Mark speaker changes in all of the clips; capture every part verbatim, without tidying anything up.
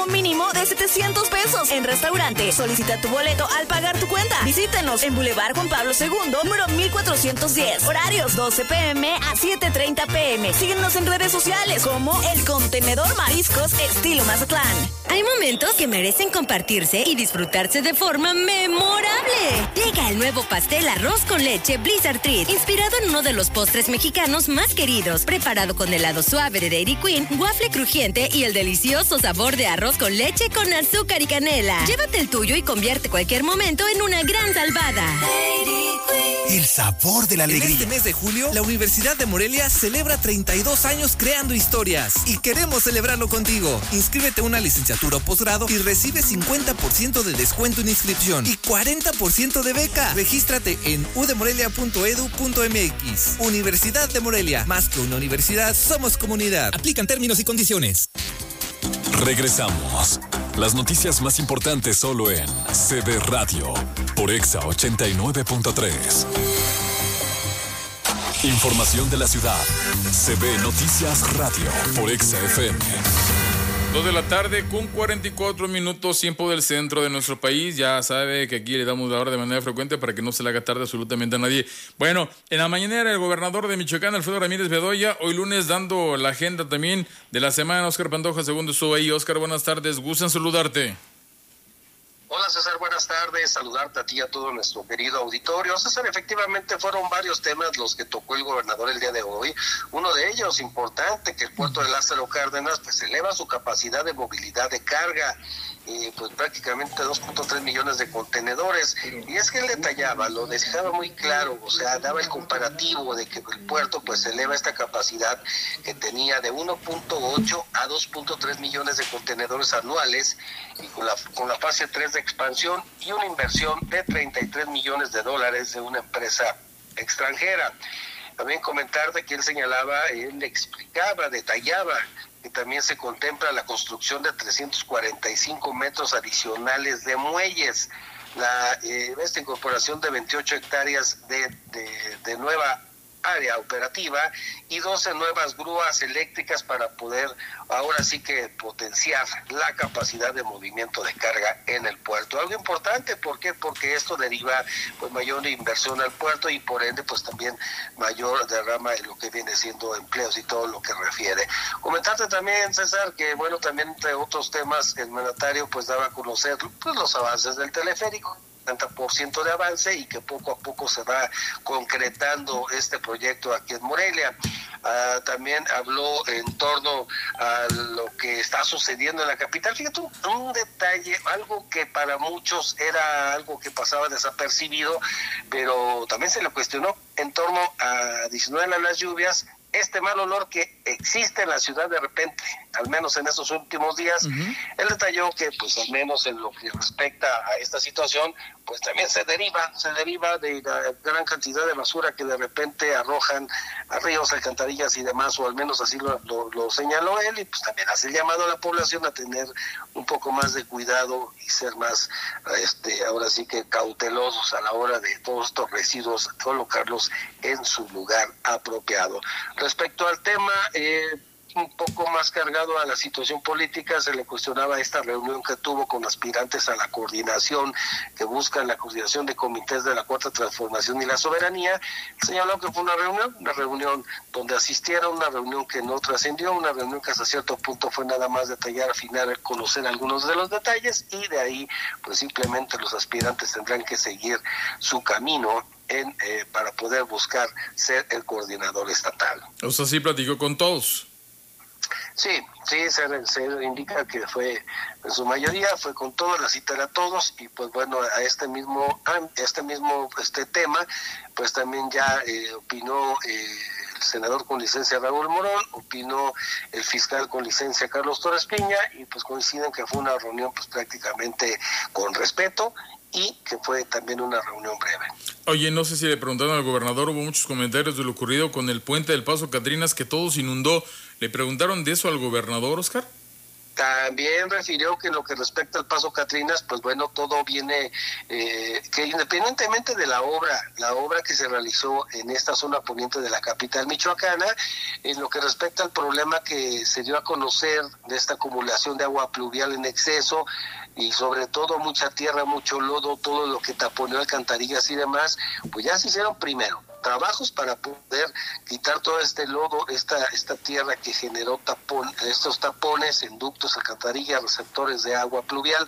Speaker 1: como mínimo de setecientos pesos. En restaurante, solicita tu boleto al pagar tu cuenta. Visítenos en Boulevard Juan Pablo segundo, número mil cuatrocientos diez. Horarios doce pm a siete treinta pm. Síguenos en redes sociales como El Contenedor Mariscos Estilo Mazatlán.
Speaker 2: Hay momentos que merecen compartirse y disfrutarse de forma memorable. Llega el nuevo pastel arroz con leche Blizzard Treat, inspirado en uno de los postres mexicanos más queridos, preparado con helado suave de Dairy Queen, waffle crujiente y el delicioso sabor de arroz con leche con azúcar y canela. Llévate el tuyo y convierte cualquier momento en una gran salvada.
Speaker 3: El sabor de la alegría.
Speaker 4: En este mes de julio, la Universidad de Morelia celebra treinta y dos años creando historias y queremos celebrarlo contigo. Inscríbete a una licenciatura o posgrado y recibe cincuenta por ciento de descuento en inscripción y cuarenta por ciento de beca. Regístrate en u de morelia punto e d u punto m x. Universidad de Morelia, más que una universidad, somos comunidad. Aplican términos y condiciones.
Speaker 5: Regresamos. Las noticias más importantes solo en C B Radio por Exa ochenta y nueve punto tres. Información de la ciudad. C B Noticias Radio por Exa F M.
Speaker 6: Dos de la tarde con cuarenta y cuatro minutos, tiempo del centro de nuestro país. Ya sabe que aquí le damos la hora de manera frecuente para que no se le haga tarde absolutamente a nadie. Bueno, en la mañanera el gobernador de Michoacán, Alfredo Ramírez Bedoya, hoy lunes dando la agenda también de la semana. Óscar Pantoja, segundo estuvo ahí. Óscar, buenas tardes, gusto en saludarte.
Speaker 7: Hola César, buenas tardes, saludarte a ti y a todo nuestro querido auditorio. César, efectivamente fueron varios temas los que tocó el gobernador el día de hoy. Uno de ellos, importante, que el puerto de Lázaro Cárdenas pues eleva su capacidad de movilidad de carga. Y pues prácticamente dos punto tres millones de contenedores, y es que él detallaba, lo dejaba muy claro, o sea, daba el comparativo de que el puerto pues eleva esta capacidad que tenía de uno punto ocho a dos punto tres millones de contenedores anuales, y con la, con la fase tres de expansión y una inversión de treinta y tres millones de dólares de una empresa extranjera. También comentar de que él señalaba, él explicaba, detallaba que también se contempla la construcción de trescientos cuarenta y cinco metros adicionales de muelles, la eh, esta incorporación de veintiocho hectáreas de, de, de nueva área operativa y doce nuevas grúas eléctricas para poder ahora sí que potenciar la capacidad de movimiento de carga en el puerto. Algo importante, ¿por qué? Porque esto deriva pues mayor inversión al puerto y por ende pues también mayor derrama en lo que viene siendo empleos y todo lo que refiere. Comentarte también, César, que bueno, también entre otros temas el mandatario pues daba a conocer pues los avances del teleférico, setenta por ciento de avance y que poco a poco se va concretando este proyecto aquí en Morelia. Uh, también habló en torno a lo que está sucediendo en la capital. Fíjate, un, un detalle, algo que para muchos era algo que pasaba desapercibido, pero también se le cuestionó en torno a disminuir las lluvias, este mal olor que existe en la ciudad de repente, al menos en estos últimos días. Uh-huh. Él detalló que pues al menos en lo que respecta a esta situación, pues también se deriva, se deriva de la gran cantidad de basura que de repente arrojan a ríos, alcantarillas y demás, o al menos así lo, lo, lo señaló él, y pues también hace el llamado a la población a tener un poco más de cuidado y ser más, este, ahora sí que cautelosos a la hora de todos estos residuos, colocarlos en su lugar apropiado. Respecto al tema, eh, un poco más cargado a la situación política, se le cuestionaba esta reunión que tuvo con aspirantes a la coordinación que buscan la coordinación de comités de la Cuarta Transformación y la Soberanía. Señaló que fue una reunión, una reunión donde asistieron, una reunión que no trascendió, una reunión que hasta cierto punto fue nada más detallar, afinar, conocer algunos de los detalles, y de ahí pues simplemente los aspirantes tendrán que seguir su camino en, eh, para poder buscar ser el coordinador estatal.
Speaker 6: O sea, sí platicó con todos.
Speaker 7: Sí, sí, se, se indica que fue, en su mayoría, fue con todos, la cita era a todos, y pues bueno, a este mismo, a este mismo este tema, pues también ya eh, opinó eh, el senador con licencia Raúl Morón, opinó el fiscal con licencia Carlos Torres Piña, y pues coinciden que fue una reunión pues prácticamente con respeto, y que fue también una reunión breve.
Speaker 6: Oye, no sé si le preguntaron al gobernador, hubo muchos comentarios de lo ocurrido con el puente del Paso Catrinas, que todo se inundó. ¿Le preguntaron de eso al gobernador, Óscar?
Speaker 7: También refirió que en lo que respecta al Paso Catrinas, pues bueno, todo viene, eh, que independientemente de la obra, la obra que se realizó en esta zona poniente de la capital michoacana, en lo que respecta al problema que se dio a conocer de esta acumulación de agua pluvial en exceso, y sobre todo mucha tierra, mucho lodo, todo lo que taponeó alcantarillas y demás, pues ya se hicieron primero trabajos para poder quitar todo este lodo, esta esta tierra que generó tapón, estos tapones en ductos, alcantarillas, receptores de agua pluvial,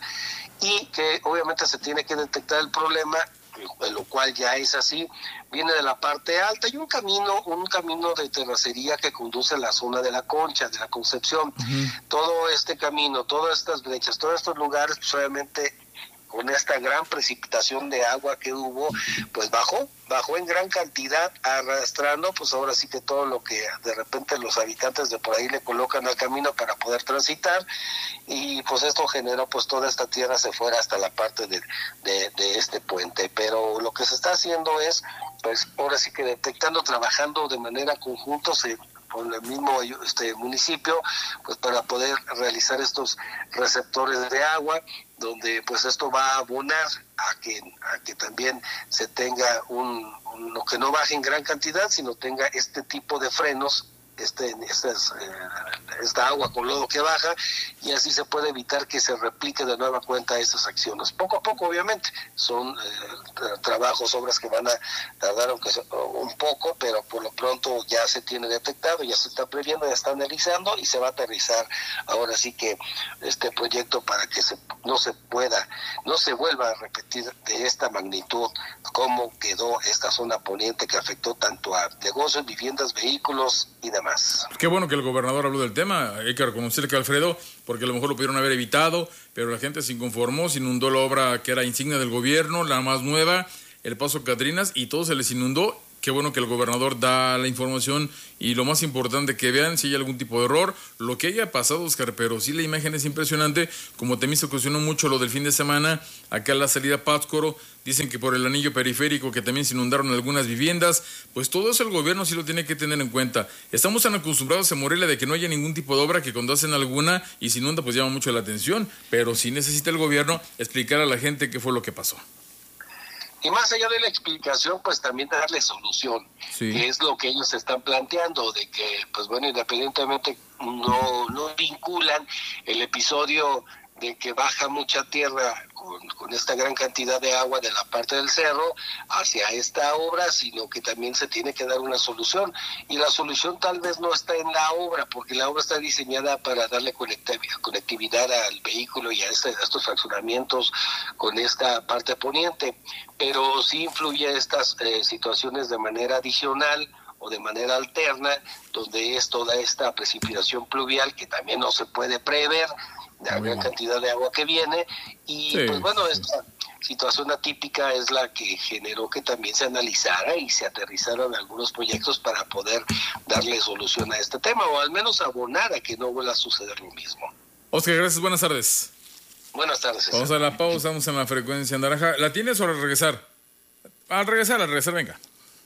Speaker 7: y que obviamente se tiene que detectar el problema, lo cual ya es así. Viene de la parte alta. Hay un camino, un camino de terracería que conduce a la zona de la Concha, de la Concepción. Uh-huh. Todo este camino, todas estas brechas, todos estos lugares, pues obviamente con esta gran precipitación de agua que hubo, pues bajó, bajó en gran cantidad, arrastrando, pues ahora sí que todo lo que de repente los habitantes de por ahí le colocan al camino para poder transitar, y pues esto generó pues toda esta tierra se fuera hasta la parte de, de, de este puente. Pero lo que se está haciendo es, pues ahora sí que detectando, trabajando de manera conjunta, se con el mismo este municipio, pues para poder realizar estos receptores de agua, donde pues esto va a abonar a que a que también se tenga un, un lo que no baje en gran cantidad, sino tenga este tipo de frenos, este, este eh, esta agua con lodo que baja, y así se puede evitar que se replique de nueva cuenta esas acciones. Poco a poco, obviamente, son eh, trabajos, obras que van a tardar aunque sea un poco, pero por lo pronto ya se tiene detectado, ya se está previendo, ya está analizando, y se va a aterrizar ahora sí que este proyecto para que se, no se pueda, no se vuelva a repetir de esta magnitud como quedó esta zona poniente, que afectó tanto a negocios, viviendas, vehículos y demás.
Speaker 6: Qué bueno que el gobernador habló del tema. Hay que reconocerle que Alfredo, porque a lo mejor lo pudieron haber evitado, pero la gente se inconformó, se inundó la obra que era insignia del gobierno, la más nueva, el Paso Catrinas, y todo se les inundó. Qué bueno que el gobernador da la información, y lo más importante, que vean si hay algún tipo de error, lo que haya pasado, Oscar, pero sí la imagen es impresionante, como también se cuestionó mucho lo del fin de semana, acá en la salida Pátzcuaro, dicen que por el anillo periférico, que también se inundaron algunas viviendas, pues todo eso el gobierno sí lo tiene que tener en cuenta. Estamos tan acostumbrados en Morelia de que no haya ningún tipo de obra, que cuando hacen alguna y se inunda, pues llama mucho la atención, pero sí necesita el gobierno explicar a la gente qué fue lo que pasó.
Speaker 7: Y más allá de la explicación, pues también darle solución, sí. Que es lo que ellos están planteando, de que, pues bueno, independientemente no, no vinculan el episodio de que baja mucha tierra con, con esta gran cantidad de agua de la parte del cerro hacia esta obra, sino que también se tiene que dar una solución, y la solución tal vez no está en la obra, porque la obra está diseñada para darle conectividad al vehículo y a, este, a estos fraccionamientos con esta parte poniente, pero sí influye estas eh, situaciones de manera adicional o de manera alterna, donde es toda esta precipitación pluvial que también no se puede prever, la gran cantidad de agua que viene, y sí, pues bueno, esta situación atípica es la que generó que también se analizara y se aterrizaran algunos proyectos para poder darle solución a este tema, o al menos abonar a que no vuelva a suceder lo mismo.
Speaker 6: Oscar, gracias, buenas tardes.
Speaker 7: Buenas tardes.
Speaker 6: Vamos a la pausa, vamos en la frecuencia naranja. ¿La tienes o al regresar? Al regresar, al regresar, venga.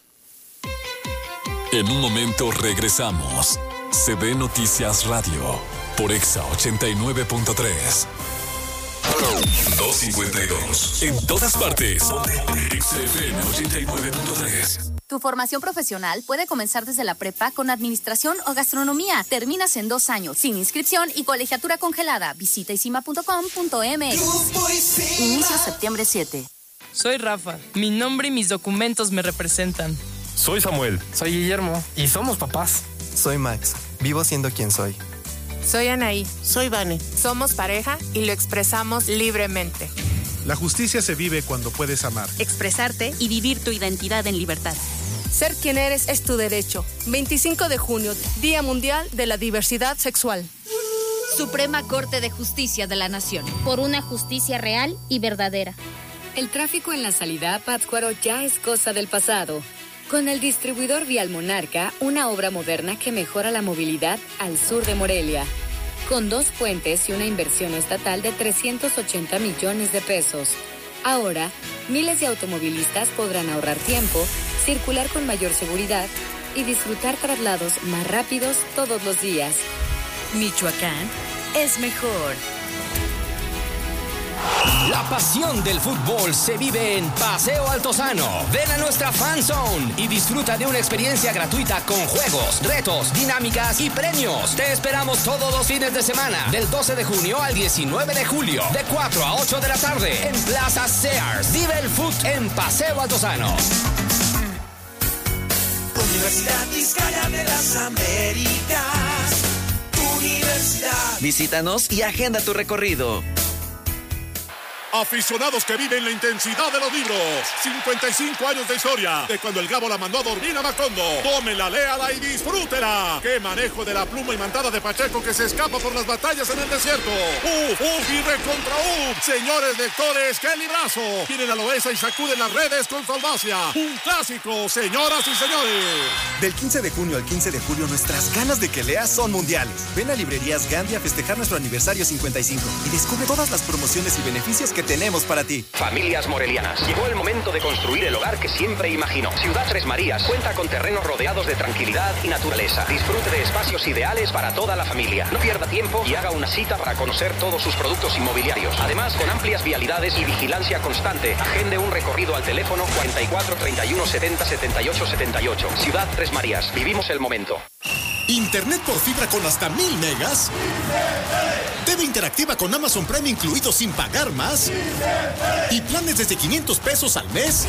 Speaker 5: En un momento regresamos. C B Noticias Radio por Exa ochenta y nueve punto tres. dos cincuenta y dos. En todas partes. Exa F M ochenta y nueve punto tres.
Speaker 8: Tu formación profesional puede comenzar desde la prepa con administración o gastronomía. Terminas en dos años, sin inscripción y colegiatura congelada. Visita isima punto com punto m x. Inicio septiembre siete.
Speaker 9: Soy Rafa. Mi nombre y mis documentos me representan.
Speaker 10: Soy Samuel.
Speaker 11: Soy Guillermo.
Speaker 10: Y somos papás.
Speaker 11: Soy Max. Vivo siendo quien soy.
Speaker 12: Soy Anaí.
Speaker 13: Soy Vane.
Speaker 12: Somos pareja y lo expresamos libremente.
Speaker 14: La justicia se vive cuando puedes amar,
Speaker 15: expresarte y vivir tu identidad en libertad.
Speaker 16: Ser quien eres es tu derecho. veinticinco de junio, Día Mundial de la Diversidad Sexual.
Speaker 17: Suprema Corte de Justicia de la Nación.
Speaker 18: Por una justicia real y verdadera.
Speaker 2: El tráfico en la salida a Pátzcuaro ya es cosa del pasado. Con el distribuidor vial Monarca, una obra moderna que mejora la movilidad al sur de Morelia. Con dos puentes y una inversión estatal de trescientos ochenta millones de pesos. Ahora, miles de automovilistas podrán ahorrar tiempo, circular con mayor seguridad y disfrutar traslados más rápidos todos los días.
Speaker 1: Michoacán
Speaker 2: es mejor.
Speaker 13: La pasión del fútbol se vive en Paseo Altozano. Ven a nuestra Fan Zone y disfruta de una experiencia gratuita con juegos, retos, dinámicas y premios. Te esperamos todos los fines de semana, del doce de junio al diecinueve de julio, de cuatro a ocho de la tarde, en Plaza Sears. Vive el fut en Paseo Altozano.
Speaker 3: Universidad Vizcaya de las Américas. Universidad.
Speaker 19: Visítanos y agenda tu recorrido.
Speaker 20: Aficionados que viven la intensidad de los libros. cincuenta y cinco años de historia. De cuando el Gabo la mandó a dormir a Macondo. Tómela, léala y disfrútela. Qué manejo de la pluma imantada de Pacheco que se escapa por las batallas en el desierto. Uf, uf y recontra uf. Señores lectores, qué librazo. Vienen a Loesa y sacuden las redes con solvacia. Un clásico, señoras y señores.
Speaker 21: Del quince de junio al quince de julio, nuestras ganas de que leas son mundiales. Ven a Librerías Gandhi a festejar nuestro aniversario cincuenta y cinco y descubre todas las promociones y beneficios que tenemos para ti.
Speaker 22: Familias morelianas, llegó el momento de construir el hogar que siempre imaginó. Ciudad Tres Marías cuenta con terrenos rodeados de tranquilidad y naturaleza. Disfrute de espacios ideales para toda la familia. No pierda tiempo y haga una cita para conocer todos sus productos inmobiliarios. Además, con amplias vialidades y vigilancia constante, agende un recorrido al teléfono cuarenta y cuatro, treinta y uno, setenta, setenta y ocho, setenta y ocho. Ciudad Tres Marías, vivimos el momento.
Speaker 23: Internet por fibra con hasta mil megas. T V interactiva con Amazon Prime incluido sin pagar más. Y planes desde quinientos pesos al mes.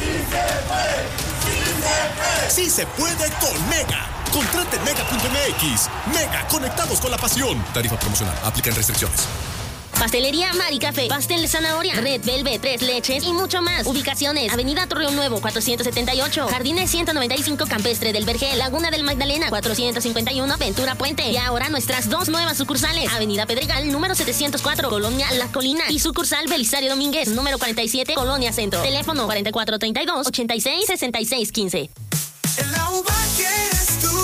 Speaker 23: Sí se puede con Mega. Contrate en mega punto m x. Mega, conectados con la pasión. Tarifa promocional. Aplican restricciones.
Speaker 24: Pastelería Mari Café, pastel de zanahoria, red velvet, tres leches y mucho más. Ubicaciones: Avenida Torreón Nuevo, cuatrocientos setenta y ocho, Jardines ciento noventa y cinco, Campestre del Vergel, Laguna del Magdalena, cuatrocientos cincuenta y uno, Ventura Puente. Y ahora nuestras dos nuevas sucursales: Avenida Pedregal, número setecientos cuatro, Colonia La Colina, y sucursal Belisario Domínguez, número cuarenta y siete, Colonia Centro. Teléfono cuarenta y cuatro treinta y dos, ochenta y seis, sesenta y seis, quince.
Speaker 3: En la uva quieres tú.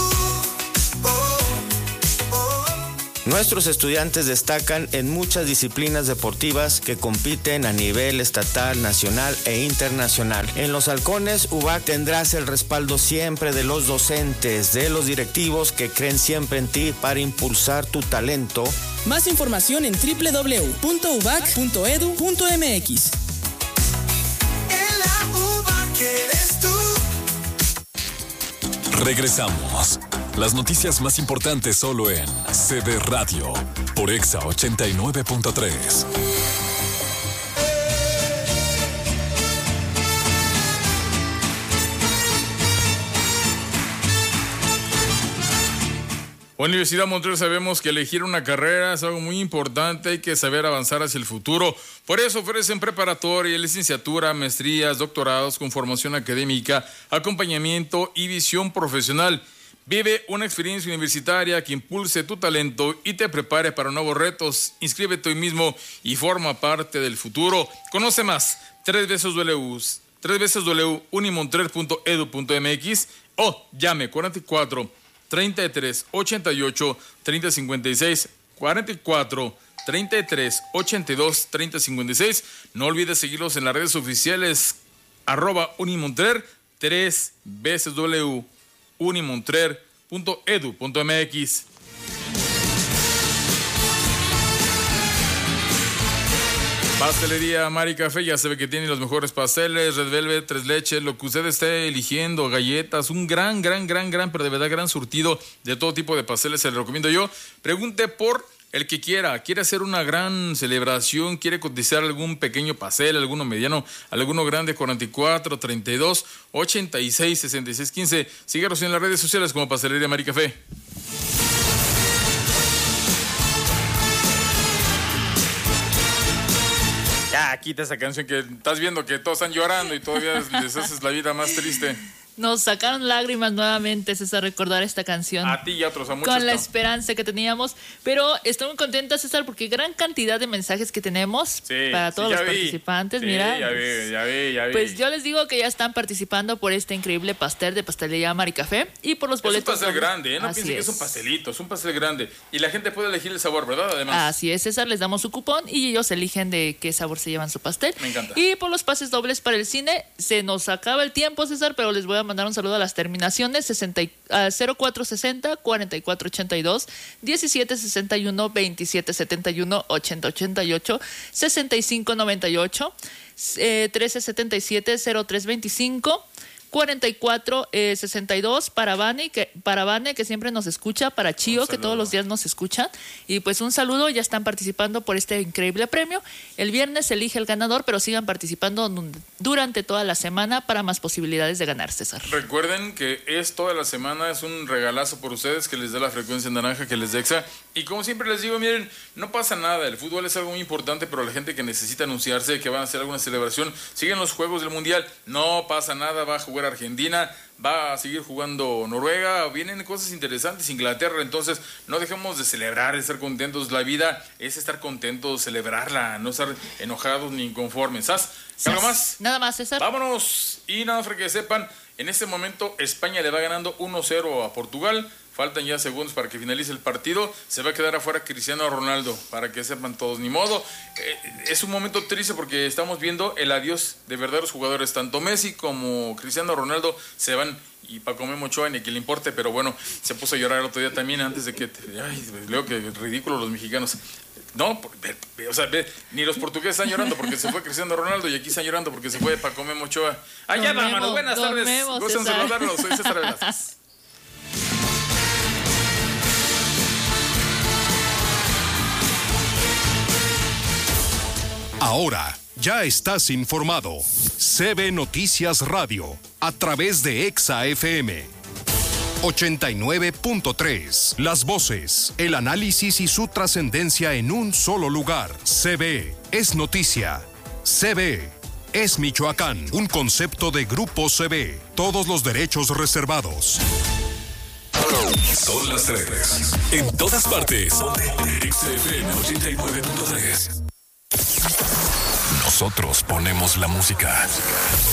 Speaker 25: Nuestros estudiantes destacan en muchas disciplinas deportivas que compiten a nivel estatal, nacional e internacional. En Los Halcones, U B A C tendrás el respaldo siempre de los docentes, de los directivos que creen siempre en ti para impulsar tu talento.
Speaker 26: Más información en doble u doble u doble u punto u b a c punto e d u punto m x.
Speaker 3: En la uva que eres tú.
Speaker 5: Regresamos. Las noticias más importantes solo en C B Radio, por Exa ochenta y nueve punto tres.
Speaker 6: Universidad Montreal, sabemos que elegir una carrera es algo muy importante, hay que saber avanzar hacia el futuro. Por eso ofrecen preparatoria, licenciatura, maestrías, doctorados con formación académica, acompañamiento y visión profesional. Vive una experiencia universitaria que impulse tu talento y te prepare para nuevos retos. Inscríbete hoy mismo y forma parte del futuro. Conoce más, tres veces W, tres veces W, unimontrer punto e d u punto m x o llame cuarenta y cuatro, treinta y tres, ochenta y ocho, treinta, cincuenta y seis, cuarenta y cuatro, treinta y tres, ochenta y dos, treinta, cincuenta y seis. No olvides seguirlos en las redes oficiales, arroba unimontrer, tres veces W, unimontrer punto e d u punto m x. Pastelería Mari Café, ya se ve que tiene los mejores pasteles, red velvet, tres leches, lo que usted esté eligiendo, galletas, un gran, gran, gran, gran, pero de verdad gran surtido de todo tipo de pasteles, se le recomiendo yo. Pregunte por el que quiera, quiere hacer una gran celebración, quiere cotizar algún pequeño pastel, alguno mediano, alguno grande, cuarenta y cuatro, treinta y dos, ochenta y seis, sesenta y seis, quince. Síganos en las redes sociales como Pastelería Mari Café. Ya, quita esa canción que estás viendo que todos están llorando y todavía les haces la vida más triste.
Speaker 27: Nos sacaron lágrimas nuevamente, César, recordar esta canción.
Speaker 6: A ti y a otros, a muchos.
Speaker 27: Con la esperanza que teníamos. Pero estoy muy contenta, César, porque gran cantidad de mensajes que tenemos sí, para todos sí, los vi. participantes.
Speaker 6: Sí,
Speaker 27: Mira,
Speaker 6: ya vi, ya vi, ya vi.
Speaker 27: Pues yo les digo que ya están participando por este increíble pastel de Pastelería Mari Café y por los boletos.
Speaker 6: Es un pastel grande, ¿eh? No piensen que es un pastelito, es un pastel grande. Y la gente puede elegir el sabor, ¿verdad? Además.
Speaker 27: Así es, César, les damos su cupón y ellos eligen de qué sabor se llevan su pastel.
Speaker 6: Me encanta.
Speaker 27: Y por los pases dobles para el cine, se nos acaba el tiempo, César, pero les voy a puedan mandar un saludo a las terminaciones sesenta, uh, cero cuatro sesenta, cuarenta y cuatro ochenta y dos, diecisiete sesenta y uno, veintisiete setenta y uno, ochenta ochenta y ocho, sesenta y cinco noventa y ocho, eh, trece setenta y siete, cero tres veinticinco, cuarenta y cuatro sesenta y dos para Vane, que, para Vane, que siempre nos escucha, para Chío, que todos los días nos escuchan. Y pues un saludo, ya están participando por este increíble premio. El viernes se elige el ganador, pero sigan participando durante toda la semana para más posibilidades de ganar, César.
Speaker 6: Recuerden que es toda la semana, es un regalazo por ustedes que les da la frecuencia naranja, que les da Exa. Y como siempre les digo, miren, no pasa nada, el fútbol es algo muy importante, pero la gente que necesita anunciarse que van a hacer alguna celebración, siguen los juegos del Mundial, no pasa nada, va a jugar Argentina, va a seguir jugando Noruega, vienen cosas interesantes, Inglaterra, entonces no dejemos de celebrar, de estar contentos, la vida es estar contentos, celebrarla, no estar enojados ni inconformes. ¿Sabes? ¿Algo más?
Speaker 27: Nada más, César.
Speaker 6: Vámonos, y nada más para que sepan, en este momento España le va ganando uno cero a Portugal. Faltan ya segundos para que finalice el partido. Se va a quedar afuera Cristiano Ronaldo, para que sepan todos. Ni modo. Eh, es un momento triste porque estamos viendo el adiós de verdaderos jugadores. Tanto Messi como Cristiano Ronaldo se van. Y Paco Memo Ochoa, ni que le importe. Pero bueno, se puso a llorar el otro día también antes de que... Ay, leo que ridículo los mexicanos. No, o sea, ve, ni los portugueses están llorando porque se fue Cristiano Ronaldo y aquí están llorando porque se fue Paco Memo Ochoa. Allá va, mano. Buenas tardes. Gusten saludarlos. Soy César Velázquez.
Speaker 4: Ahora ya estás informado. C B Noticias Radio, a través de Exa F M ochenta y nueve punto tres. Las voces, el análisis y su trascendencia en un solo lugar. C B es noticia. C B es Michoacán. Un concepto de Grupo C B. Todos los derechos reservados.
Speaker 5: Son las tres. En todas partes. Exa F M ochenta y nueve punto tres. Nosotros ponemos la música.